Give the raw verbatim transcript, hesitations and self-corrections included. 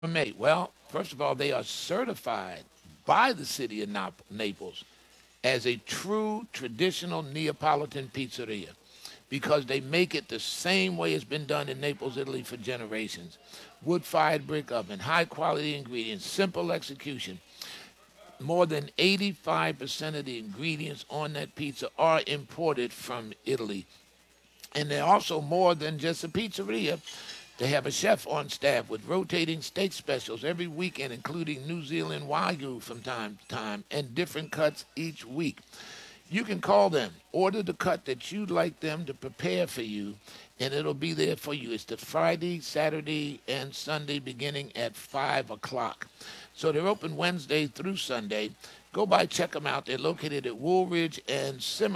Mate, well, first of all, they are certified by the city of Nap- Naples as a true traditional Neapolitan pizzeria because they make it the same way it's been done in Naples, Italy for generations. Wood fired brick oven, high quality ingredients, simple execution. More than eighty-five percent of the ingredients on that pizza are imported from Italy. And they're also more than just a pizzeria. They have a chef on staff with rotating steak specials every weekend, including New Zealand Wagyu from time to time, and different cuts each week. You can call them, order the cut that you'd like them to prepare for you, and it'll be there for you. It's the Friday, Saturday, and Sunday beginning at five o'clock. So they're open Wednesday through Sunday. Go by, check them out. They're located at Woolridge and Simmer.